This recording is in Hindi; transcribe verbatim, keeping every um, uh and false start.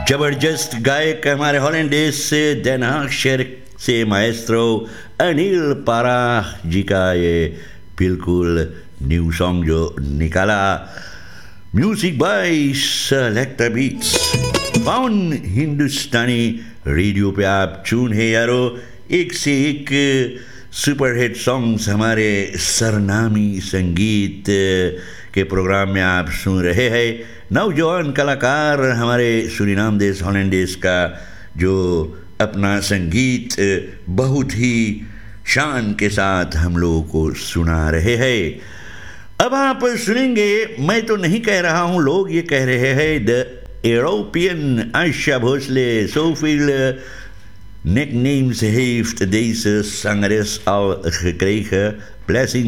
जबरदस्त गायक हमारे हॉलैंडेज से Den Haag शहर से माएस्ट्रो अनिल पारा जी का ये बिल्कुल न्यू सॉन्ग जो निकाला, music by selector beats. Faun Hindustani radio पे आप चून है यारो, एक से एक सुपर हिट सॉन्ग्स हमारे सरनामी संगीत के प्रोग्राम में आप सुन रहे हैं। नौजवान कलाकार हमारे सूरीनाम देश हॉलैंडेज का जो अपना संगीत बहुत ही शान के साथ हम लोगों को सुना रहे हैं। अब आप सुनेंगे, मैं तो नहीं कह रहा हूं, लोग ये कह रहे हैं, the European Aisha Vosloo, so veel nicknames heeft deze zangeres al gekregen. Blessings